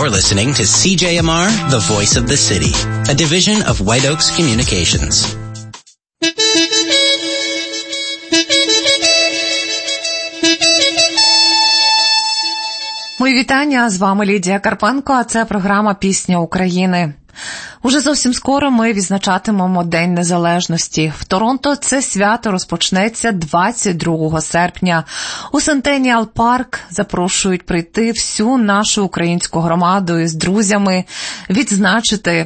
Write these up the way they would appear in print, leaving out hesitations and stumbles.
You're listening to CJMR, the voice of the city, a division of White Oaks Communications. Мої вітання, з вами Лідія Карпенко, а це програма «Пісня України». Уже зовсім скоро ми відзначатимемо День Незалежності. В Торонто це свято розпочнеться 22 серпня. У Сентеніал Парк запрошують прийти всю нашу українську громаду із друзями, відзначити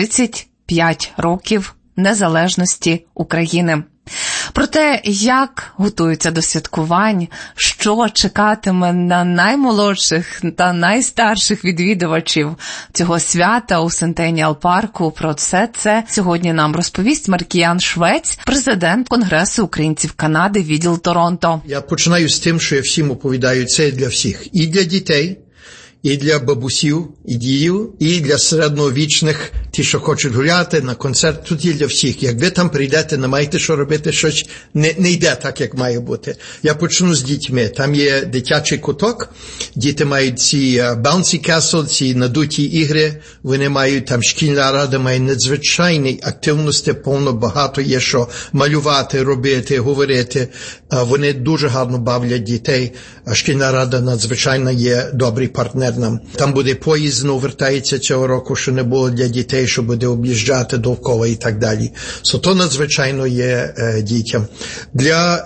35 років незалежності України. Про те, як готуються до святкувань, що чекатиме на наймолодших та найстарших відвідувачів цього свята у Сентеніал Парку, про все це сьогодні нам розповість Маркіян Швець, президент Конгресу українців Канади, відділ Торонто. Я починаю з тим, що я всім оповідаю, це для всіх. І для дітей, і для бабусів, і дідів, і для середньовічних, ті, що хочуть гуляти на концерт, тут є для всіх. Як ви там прийдете, не маєте що робити, щось не йде так, як має бути. Я почну з дітьми. Там є дитячий куток, діти мають ці bouncy castle, ці надуті ігри, вони мають, там шкільна рада має надзвичайні активності, повно багато є, що малювати, робити, говорити. Вони дуже гарно бавлять дітей. Шкільна рада надзвичайно є добрий партнер нам. Там буде поїзд, знову вертається цього року, що не було для дітей, що буде об'їжджати довкола і так далі. То надзвичайно є дітям. Для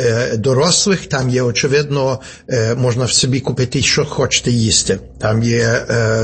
дорослих там є, очевидно, можна в собі купити, що хочете їсти. Там є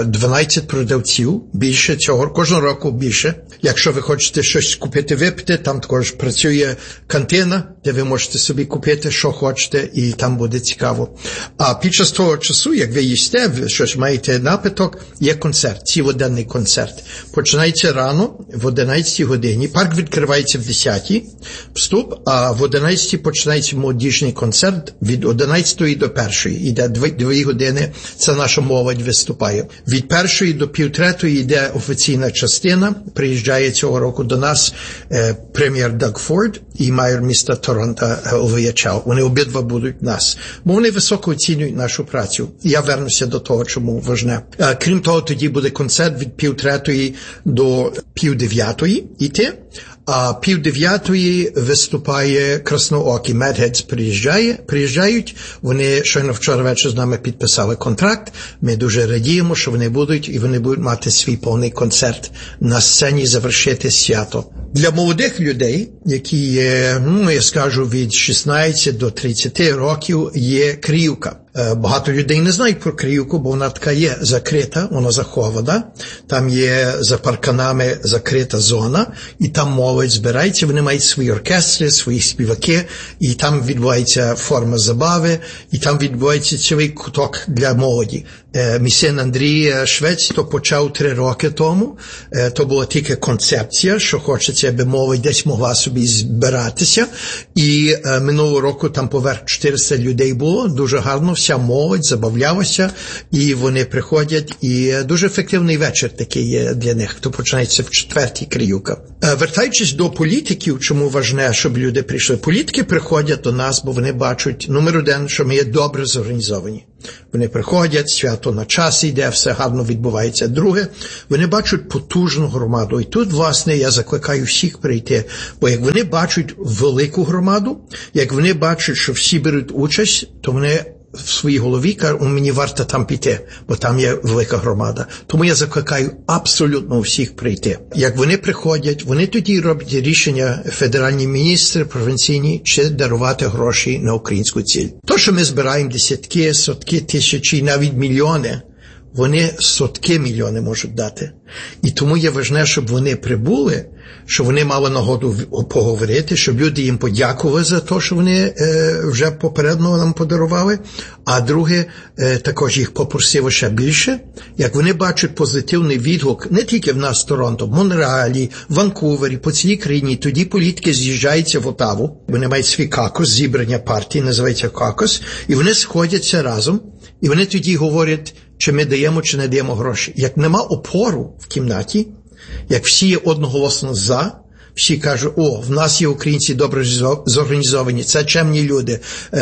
12 продавців, більше цього, кожного року більше. Якщо ви хочете щось купити, випити, там також працює кантина, де ви можете собі купити, що хочете, і там буде цікаво. А під час того часу, як ви їсте, ви щось маєте напиток, є концерт, цілоденний концерт. Починається рано, в 11 годині, парк відкривається в 10 вступ, а в 11 починається молодіжний концерт від 11 до 1. Іде 2 години, це наша молодь виступає. Від 1 до 2:30 йде офіційна частина, приїжджає цього року до нас прем'єр Даг Форд і майор міста Торонто Овіячал. Вони обидва будуть в нас. Бо вони високо оцінюють нашу працю. Я вернуся до того, чому важне. Крім того, тоді буде концерт від 8:30 до 8:30 іти. А 8:30 виступає Красноокі. Медгедс приїжджають. Вони щойно вчора вечір з нами підписали контракт. Ми дуже радіємо, що вони будуть, і вони будуть мати свій повний концерт на сцені, завершити свято. Для молодих людей, які є, я скажу, від 16 до 30 років, є Криївка. Багато людей не знають про Криївку, бо вона така є закрита, вона захована. Там є за парканами закрита зона, і там молодь збирається, вони мають свої оркестри, свої співаки, і там відбувається форма забави, і там відбувається цілий куток для молоді. Мій син Андрій Швець то почав 3 роки тому, то була тільки концепція, що хочеться, аби молодь десь могла собі збиратися, і минулого року там поверх 400 людей було, дуже гарно, вся молодь забавлялася, і вони приходять, і дуже ефективний вечір такий є для них, хто починається в 4-й Криївка. Вертаючись до політиків, чому важне, щоб люди прийшли. Політики приходять до нас, бо вони бачать, номер 1, що ми є добре зорганізовані. Вони приходять, свято на час йде, все гарно відбувається. Друге, вони бачать потужну громаду. І тут, власне, я закликаю всіх прийти. Бо як вони бачать велику громаду, як вони бачать, що всі беруть участь, то вони в своїй голові кажуть, мені варто там піти, бо там є велика громада. Тому я закликаю абсолютно всіх прийти. Як вони приходять, вони тоді роблять рішення, федеральні міністри, провінційні, чи дарувати гроші на українську ціль. То, що ми збираємо десятки, сотки, тисячі, навіть мільйони, вони сотки мільйони можуть дати. І тому є важливо, щоб вони прибули, щоб вони мали нагоду поговорити, щоб люди їм подякували за те, що вони вже попередньо нам подарували. А друге, також їх попросили ще більше. Як вони бачать позитивний відгук, не тільки в нас в Торонто, в Монреалі, в Ванкувері, по цілій країні, тоді політики з'їжджаються в Отаву. Вони мають свій кокус, зібрання партії, називається кокус, і вони сходяться разом, і вони тоді говорять, чи ми даємо, чи не даємо гроші. Як нема опору в кімнаті, як всі є одноголосно за, всі кажуть, в нас є українці добре зорганізовані, це чемні люди,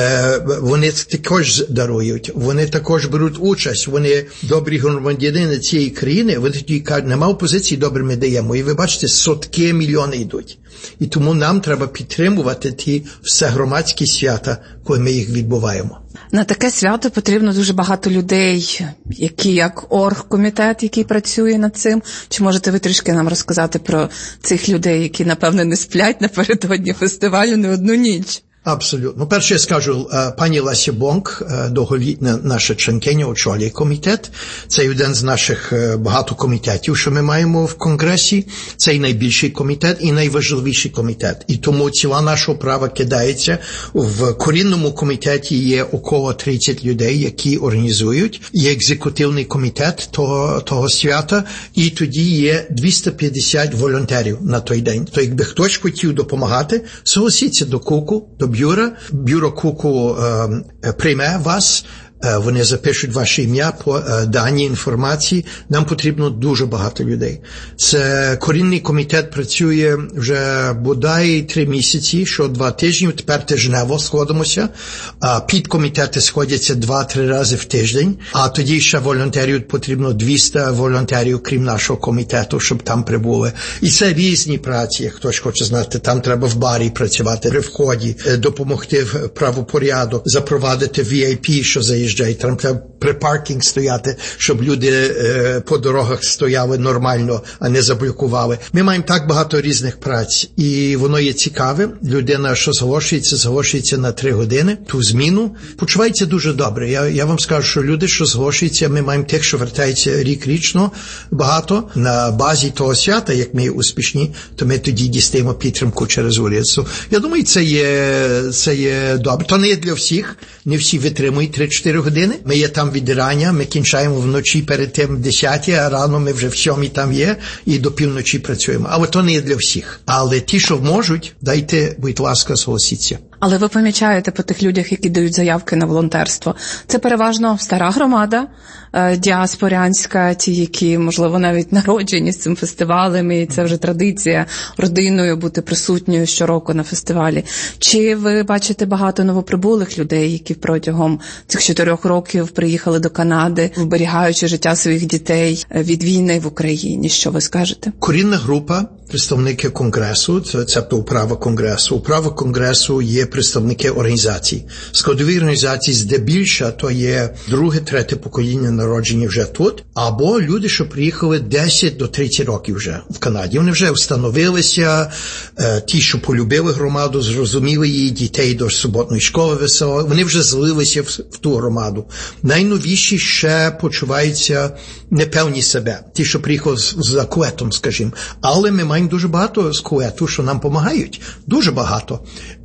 вони також дарують, вони також беруть участь, вони добрі громадянини цієї країни, вони тоді кажуть, нема опозиції, добре ми даємо. І ви бачите, сотки, мільйони йдуть. І тому нам треба підтримувати ті всегромадські свята, коли ми їх відбуваємо. На таке свято потрібно дуже багато людей, які як оргкомітет, який працює над цим. Чи можете ви трішки нам розказати про цих людей, які, напевне, не сплять напередодні фестивалю не одну ніч? Абсолютно. Перше я скажу, пані Леся Бонк, довголітня наша членкиня, очолює комітет. Це один з наших багато комітетів, що ми маємо в Конгресі. Це і найбільший комітет, і найважливіший комітет. І тому ціла наша управа кидається. В корінному комітеті є около 30 людей, які організують. Є екзекутивний комітет того свята, і тоді є 250 волонтерів на той день. То якби хтось хотів допомагати, согласіться до Куку, до бюро Куку прийме вас, вони запишуть ваше ім'я по даній інформації. Нам потрібно дуже багато людей. Це корінний комітет працює вже бодай 3 місяці, що 2 тижні, тепер тижнево сходимося. Підкомітети сходяться 2-3 рази в тиждень, а тоді ще волонтерів потрібно 200 волонтерів, крім нашого комітету, щоб там прибули. І це різні праці, як хтось хоче знати, там треба в барі працювати, при вході, допомогти в правопорядок, запровадити VIP, що заїжджає. Там треба при паркінг стояти, щоб люди по дорогах стояли нормально, а не заблокували. Ми маємо так багато різних праць, і воно є цікаве. Людина, що зголошується на 3 години, ту зміну, почувається дуже добре. Я вам скажу, що люди, що зголошуються, ми маємо тих, що вертаються рік-річно багато. На базі того свята, як ми успішні, то ми тоді дістаємо підтримку через уряд. Я думаю, це є добре. То не є для всіх, не всі витримують 3-4 години. Ми є там від рання, ми кінчаємо вночі перед тим 10, а рано ми вже в 7 там є і до півночі працюємо. Але то не є для всіх. Але ті, що можуть, дайте, будь ласка, согласіться. Але ви помічаєте по тих людях, які дають заявки на волонтерство. Це переважно стара громада, діаспорянська, ті, які, можливо, навіть народжені з цим фестивалем, і це вже традиція родиною бути присутньою щороку на фестивалі. Чи ви бачите багато новоприбулих людей, які протягом цих 4 років приїхали до Канади, вберігаючи життя своїх дітей від війни в Україні? Що ви скажете? Корінна група, представники Конгресу, це управа Конгресу. Управа Конгресу є представники організацій. Складові організації здебільша, то є 2-3 покоління народжені вже тут, або люди, що приїхали 10 до 30 років вже в Канаді. Вони вже встановилися, ті, що полюбили громаду, зрозуміли її, дітей до суботної школи весело, вони вже злилися в ту громаду. Найновіші ще почуваються непевні себе. Ті, що приїхали за Куетом, скажімо. Але ми маємо дуже багато з Куету, що нам допомагають. Дуже багато.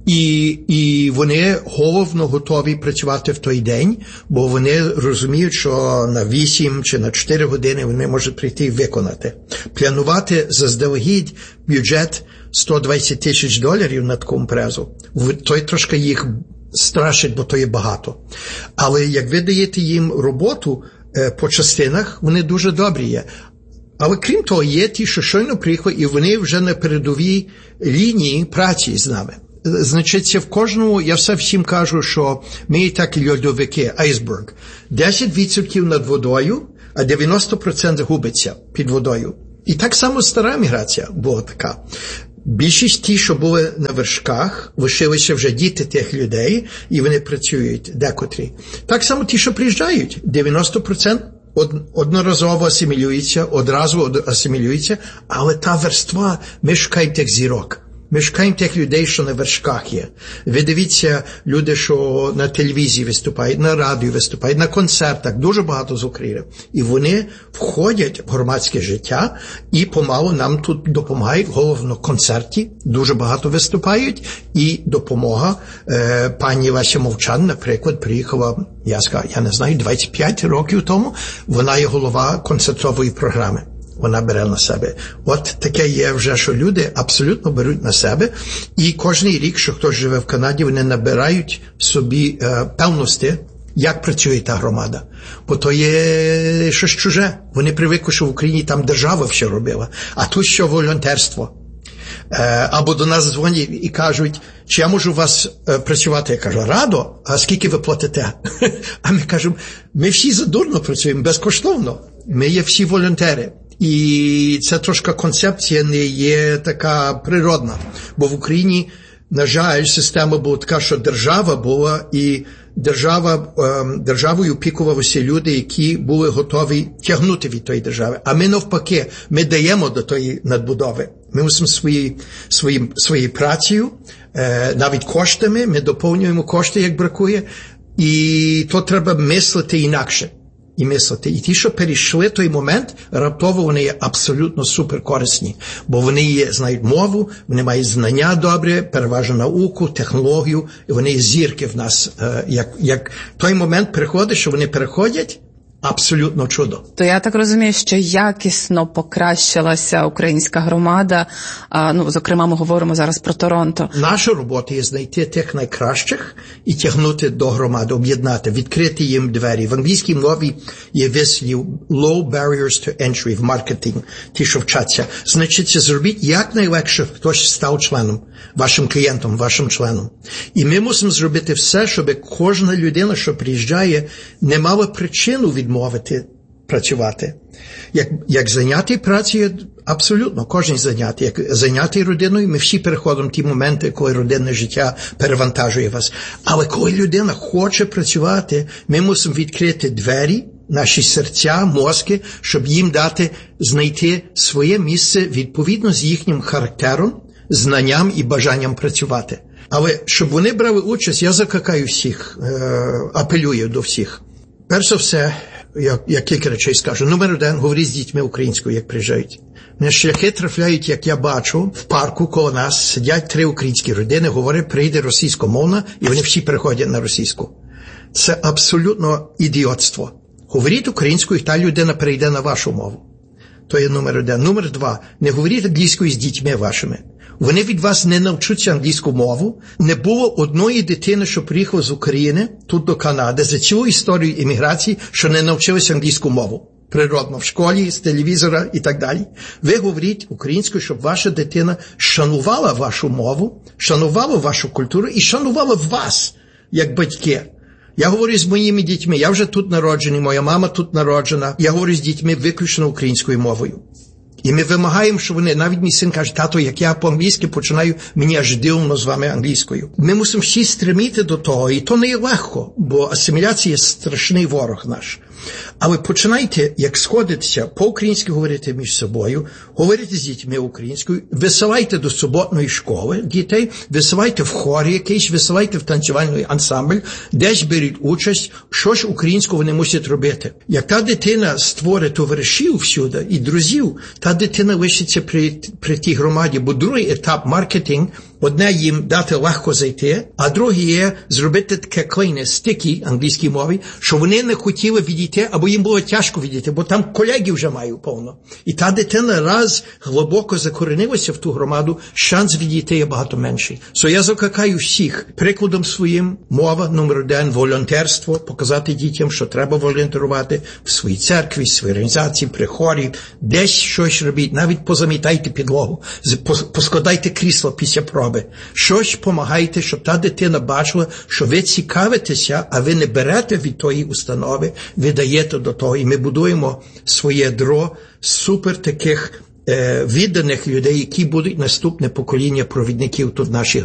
І вони головно готові працювати в той день, бо вони розуміють, що на 8 чи на 4 години вони можуть прийти і виконати. Планувати заздалегідь бюджет $120,000 на таку імпрезу, той трошки їх страшить, бо то є багато. Але як ви даєте їм роботу по частинах, вони дуже добрі є. Але крім того, є ті, що щойно приїхали, і вони вже на передовій лінії праці з нами. Значиться, в кожному, я всім кажу, що ми і так льодовики, айсберг. 10% над водою, а 90% губиться під водою. І так само стара міграція була така. Більшість ті, що були на вершках, лишилися вже діти тих людей, і вони працюють декотрі. Так само ті, що приїжджають, 90% одноразово асимілюються, одразу асимілюються, але та верства, ми шукаємо тих зірок. Ми шукаємо тих людей, що на вершках є. Ви дивіться, люди, що на телевізії виступають, на радіо виступають, на концертах, дуже багато з України. І вони входять в громадське життя і помалу нам тут допомагають, головно в концерті, дуже багато виступають, і допомога. Пані Леся Мовчан, наприклад, приїхала, я не знаю, 25 років тому, вона є голова концертової програми. Вона бере на себе. От таке є вже, що люди абсолютно беруть на себе. І кожний рік, що хтось живе в Канаді, вони набирають собі певності, як працює та громада. Бо то є щось чуже. Вони привикли, що в Україні там держава все робила. А тут що волонтерство. Або до нас дзвонять і кажуть, чи я можу у вас працювати? Я кажу, радо, а скільки ви платите? А ми кажемо, ми всі задурно працюємо, безкоштовно. Ми є всі волонтери. І це трошки концепція не є така природна. Бо в Україні, на жаль, система була така, що держава була, і державою опікувалися люди, які були готові тягнути від тої держави. А ми навпаки, ми даємо до тої надбудови. Ми мусимо своєю працею, навіть коштами, ми доповнюємо кошти, як бракує, і то треба мислити інакше. І ті, що перейшли той момент, раптово вони є абсолютно суперкорисні. Бо вони знають мову, вони мають знання добре, переважно науку, технологію, і вони є зірки в нас. Як той момент приходить, що вони переходять, абсолютно чудо. То я так розумію, що якісно покращилася українська громада. Зокрема, ми говоримо зараз про Торонто. Наша робота є знайти тих найкращих і тягнути до громади, об'єднати, відкрити їм двері. В англійській мові є вислів low barriers to entry в маркетинг, ті, що вчаться. Значить, зробіть якнайлегше, хтось став членом, вашим клієнтом, вашим членом. І ми мусимо зробити все, щоб кожна людина, що приїжджає, не мала причину відмовити працювати. Як зайнятий працею, абсолютно, кожен зайнятий. Як зайнятий родиною, ми всі переходимо ті моменти, коли родинне життя перевантажує вас. Але коли людина хоче працювати, ми мусимо відкрити двері, наші серця, мозки, щоб їм знайти своє місце відповідно з їхнім характером, знанням і бажанням працювати. Але щоб вони брали участь, я закликаю всіх, апелюю до всіх. Перш за все, я кілька речей скажу. Номер 1, говоріть з дітьми українською, як приїжджають. На шляхи трафляють, як я бачу, в парку коло нас сидять 3 українські родини, говорять, прийде російськомовна, і вони всі переходять на російську. Це абсолютно ідіотство. Говоріть українською, і та людина перейде на вашу мову. То є номер 1. Номер 2, не говоріть англійською з дітьми вашими. Вони від вас не навчаться англійську мову. Не було одної дитини, що приїхала з України, тут до Канади, за цілу історію імміграції, що не навчилася англійську мову. Природно, в школі, з телевізора і так далі. Ви говоріть українською, щоб ваша дитина шанувала вашу мову, шанувала вашу культуру і шанувала вас, як батьки. Я говорю з моїми дітьми, я вже тут народжений, моя мама тут народжена. Я говорю з дітьми виключно українською мовою. І ми вимагаємо, що вони, навіть мій син каже, тато, як я по-англійськи починаю, мені аж дивно з вами англійською. Ми мусимо всі стреміти до того, і то не є легко, бо асиміляція є страшний ворог наш. Але починайте, як сходитися, по-українськи говорити між собою, говорити з дітьми українською, висилайте до суботної школи дітей, висилайте в хорі якийсь, висилайте в танцювальний ансамбль, десь беріть участь, що ж українською вони мусять робити. Як та дитина створить товаришів всюди і друзів, та дитина лишиться при тій громаді, бо другий етап маркетинг, одне їм дати легко зайти, а друге є зробити таке клейне, стикі англійській мові, що вони не хотіли відійти, або їм було тяжко відійти, бо там колеги вже мають повно. І та дитина раз глибоко закоренилася в ту громаду, шанс відійти є багато менший. Я закликаю всіх, прикладом своїм, мова номер 1, волонтерство, показати дітям, що треба волонтерувати в своїй церкві, в своїй організації, при хорі, десь щось робіть, навіть позамітайте підлогу, поскладайте крісло після проби. Щось помагайте, щоб та дитина бачила, що ви цікавитеся, а ви не берете від тої установи, ви даєте до того. І ми будуємо своє ядро супер таких відданих людей, які будуть наступне покоління провідників тут в нашій